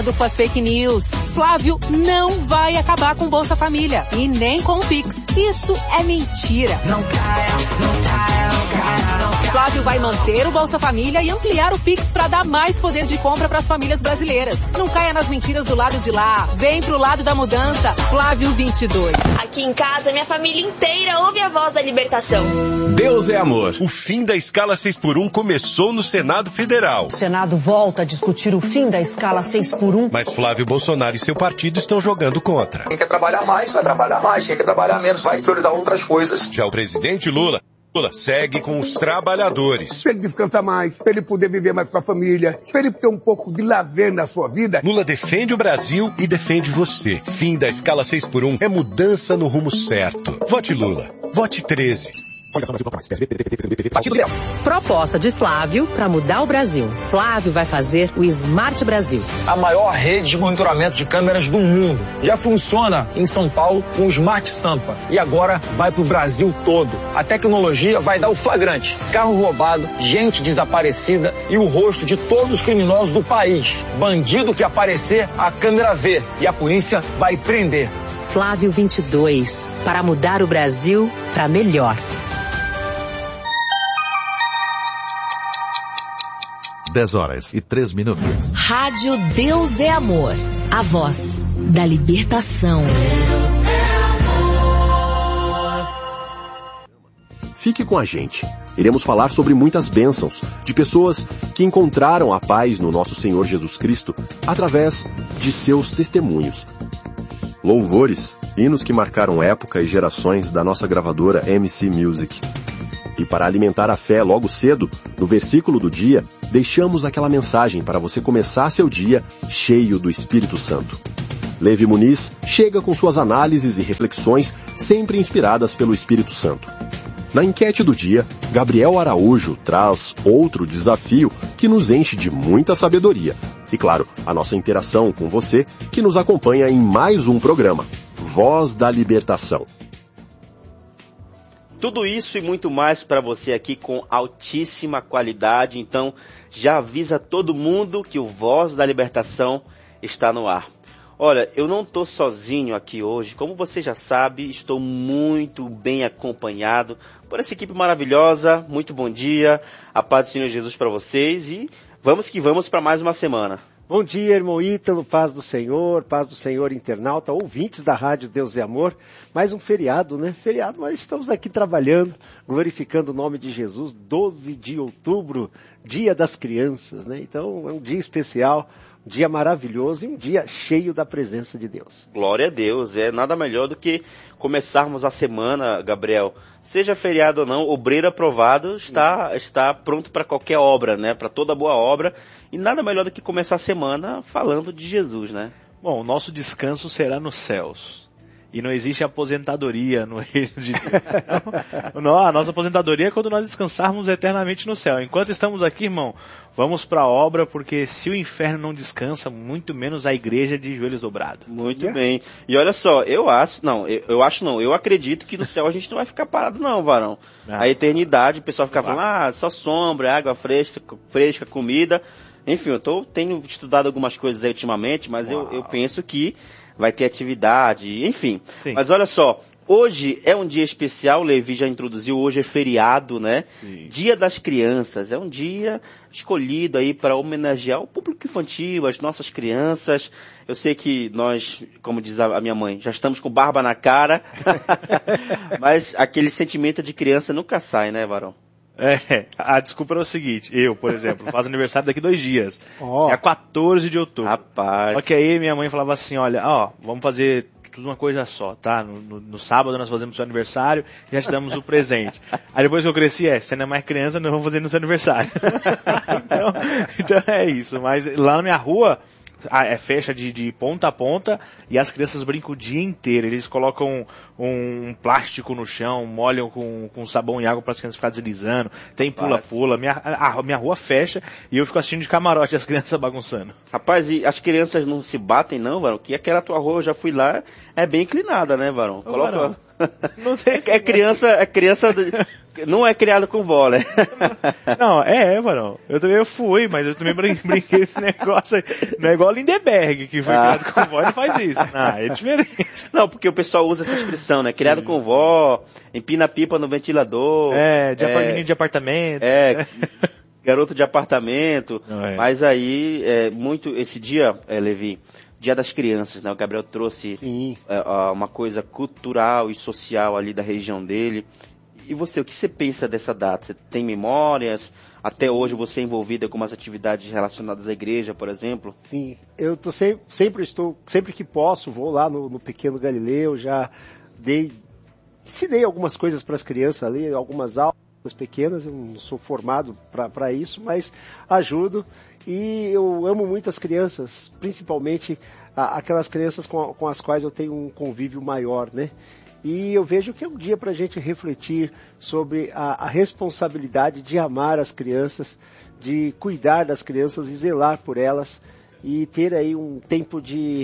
Com as fake news. Flávio não vai acabar com Bolsa Família e nem com o Pix. Isso é mentira. Não caia, não caia, não caia, não caia. Flávio vai manter o Bolsa Família e ampliar o Pix para dar mais poder de compra para as famílias brasileiras. Não caia nas mentiras do lado de lá. Vem pro lado da mudança. Flávio 22. Aqui em casa, minha família inteira ouve a voz da libertação. Deus é amor. O fim da escala 6x1 começou no Senado Federal. O Senado volta a discutir o fim da escala 6x1. Mas Flávio Bolsonaro e seu partido estão jogando contra. Quem quer trabalhar mais, vai trabalhar mais. Quem quer trabalhar menos, vai priorizar outras coisas. Já o presidente Lula segue com os trabalhadores. Para ele descansar mais, para ele poder viver mais com a família, para ele ter um pouco de lazer na sua vida. Lula defende o Brasil e defende você. Fim da escala 6x1 é mudança no rumo certo. Vote Lula. Vote 13. Proposta de Flávio para mudar o Brasil. Flávio vai fazer o Smart Brasil. A maior rede de monitoramento de câmeras do mundo. Já funciona em São Paulo com o Smart Sampa. E agora vai para o Brasil todo. A tecnologia vai dar o flagrante. Carro roubado, gente desaparecida e o rosto de todos os criminosos do país. Bandido que aparecer, a câmera vê. E a polícia vai prender. Flávio 22. Para mudar o Brasil para melhor. 10h03. Rádio Deus é Amor. A voz da libertação. Fique com a gente. Iremos falar sobre muitas bênçãos de pessoas que encontraram a paz no nosso Senhor Jesus Cristo através de seus testemunhos. Louvores, hinos que marcaram época e gerações da nossa gravadora MC Music. E para alimentar a fé logo cedo, no versículo do dia, deixamos aquela mensagem para você começar seu dia cheio do Espírito Santo. Levi Muniz chega com suas análises e reflexões sempre inspiradas pelo Espírito Santo. Na enquete do dia, Gabriel Araújo traz outro desafio que nos enche de muita sabedoria. E claro, a nossa interação com você que nos acompanha em mais um programa, Voz da Libertação. Tudo isso e muito mais para você aqui com altíssima qualidade. Então, já avisa todo mundo que o Voz da Libertação está no ar. Olha, eu não estou sozinho aqui hoje. Como você já sabe, estou muito bem acompanhado por essa equipe maravilhosa. Muito bom dia. A paz do Senhor Jesus para vocês. E vamos que vamos para mais uma semana. Bom dia, irmão Ítalo, paz do Senhor, internauta, ouvintes da Rádio Deus é Amor. Mais um feriado, né? Feriado, mas estamos aqui trabalhando, glorificando o nome de Jesus, 12 de outubro, Dia das Crianças, né? Então, é um dia especial, um dia maravilhoso e um dia cheio da presença de Deus. Glória a Deus, é nada melhor do que começarmos a semana, Gabriel. Seja feriado ou não, obreiro aprovado está pronto para qualquer obra, né? Para toda boa obra. E nada melhor do que começar a semana falando de Jesus, né? Bom, o nosso descanso será nos céus. E não existe aposentadoria no reino de Deus. Não, a nossa aposentadoria é quando nós descansarmos eternamente no céu. Enquanto estamos aqui, irmão, vamos para a obra, porque se o inferno não descansa, muito menos a igreja de joelhos dobrados. Muito bem. E olha só, eu acredito que no céu a gente não vai ficar parado não, varão. A eternidade, o pessoal fica falando, só sombra, água fresca, comida. Enfim, tenho estudado algumas coisas aí ultimamente, mas eu penso que vai ter atividade, enfim. Sim. Mas olha só, hoje é um dia especial, o Levi já introduziu, hoje é feriado, né? Sim. Dia das Crianças, é um dia escolhido aí para homenagear o público infantil, as nossas crianças. Eu sei que nós, como diz a minha mãe, já estamos com barba na cara, mas aquele sentimento de criança nunca sai, né, varão? A desculpa era o seguinte, eu, por exemplo, faço aniversário daqui 2 dias, é 14 de outubro. Rapaz. Só que aí minha mãe falava assim, olha, vamos fazer tudo uma coisa só, tá? No sábado nós fazemos o seu aniversário e já te damos o presente. Aí depois que eu cresci, você não é mais criança, nós vamos fazer no seu aniversário. então é isso, mas lá na minha rua, fecha de ponta a ponta e as crianças brincam o dia inteiro. Eles colocam um plástico no chão, molham com sabão e água para as crianças ficarem deslizando. Tem pula-pula. Minha rua fecha e eu fico assistindo de camarote as crianças bagunçando. Rapaz, e as crianças não se batem não, varão? Que aquela tua rua, eu já fui lá, é bem inclinada, né, varão? Não tem É criança não é criado com vó, né? Não, mano. Eu fui, mas eu também brinquei esse negócio aí. Não é igual a Lindeberg, que foi criado com vó e faz isso. Não, é diferente. Não, porque o pessoal usa essa expressão, né? Criado com vó, empina pipa no ventilador. Menino de apartamento. Garoto de apartamento. Mas aí, muito, esse dia, Levi, Dia das Crianças, né? O Gabriel trouxe uma coisa cultural e social ali da região dele. E você, o que você pensa dessa data? Você tem memórias? Até hoje você é envolvido em algumas atividades relacionadas à igreja, por exemplo? Sim, eu sempre que posso, vou lá no Pequeno Galileu, já ensinei algumas coisas para as crianças ali, algumas aulas pequenas, eu não sou formado para isso, mas ajudo. E eu amo muito as crianças, principalmente aquelas crianças com as quais eu tenho um convívio maior, né? E eu vejo que é um dia para a gente refletir sobre a responsabilidade de amar as crianças, de cuidar das crianças e zelar por elas, e ter aí um tempo de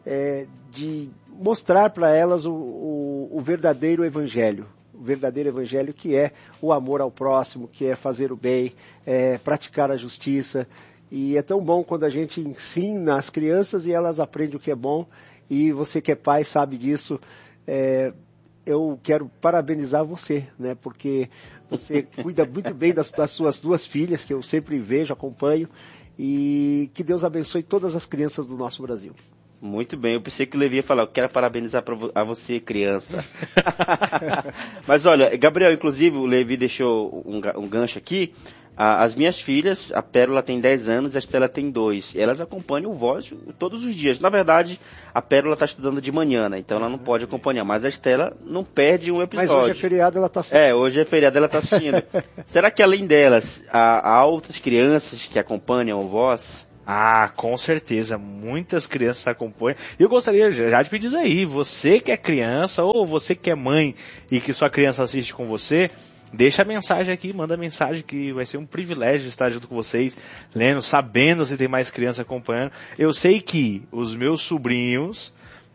mostrar para elas o verdadeiro evangelho. O verdadeiro evangelho, que é o amor ao próximo, que é fazer o bem, praticar a justiça. E é tão bom quando a gente ensina as crianças e elas aprendem o que é bom. E você que é pai sabe disso. Eu quero parabenizar você, né? Porque você cuida muito bem das suas duas filhas, que eu sempre vejo, acompanho. E que Deus abençoe todas as crianças do nosso Brasil. Muito bem, eu pensei que o Levi ia falar, eu quero parabenizar a você, criança. Mas olha, Gabriel, inclusive, o Levi deixou um gancho aqui. As minhas filhas, a Pérola tem 10 anos e a Estela tem 2. Elas acompanham o Voz todos os dias. Na verdade, a Pérola está estudando de manhã, né? Então ela não pode acompanhar. Mas a Estela não perde um episódio. Mas hoje é feriado, ela está assistindo. Hoje é feriado, ela está assistindo. Será que além delas, há outras crianças que acompanham o Voz? Com certeza, muitas crianças acompanham. E eu gostaria já de pedir aí, você que é criança ou você que é mãe e que sua criança assiste com você, deixa a mensagem aqui, manda mensagem, que vai ser um privilégio estar junto com vocês, lendo, sabendo se tem mais crianças acompanhando. Eu sei que os meus sobrinhos,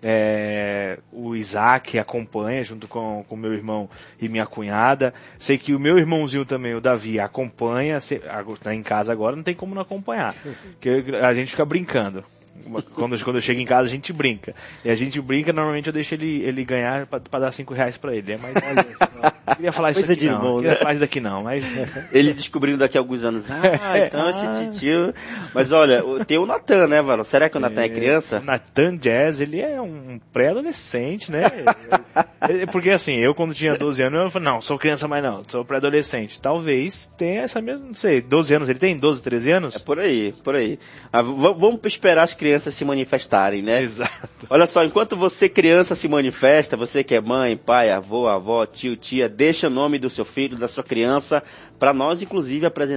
o Isaac acompanha junto com meu irmão e minha cunhada. Sei que o meu irmãozinho também, o Davi, acompanha. Está em casa agora, não tem como não acompanhar, porque a gente fica brincando. Quando eu chego em casa, a gente brinca. E a gente brinca, normalmente eu deixo ele ganhar pra dar R$5 pra ele. Mas não queria falar isso aqui não. Queria falar isso daqui não, mas... Ele descobrindo daqui a alguns anos. Então esse titio... Mas olha, tem o Natan, né, Varão? Será que o Natan é criança? O Natan Jazz, ele é um pré-adolescente, né? Porque assim, eu quando tinha 12 anos, eu falei, não, sou criança, mas não, sou pré-adolescente. Talvez tenha essa mesma, não sei, 12 anos, ele tem 12, 13 anos? É por aí. Vamos esperar as crianças se manifestarem, né? Exato. Olha só, enquanto você criança se manifesta, você que é mãe, pai, avô, avó, tio, tia, deixa o nome do seu filho, da sua criança, para nós inclusive apresentar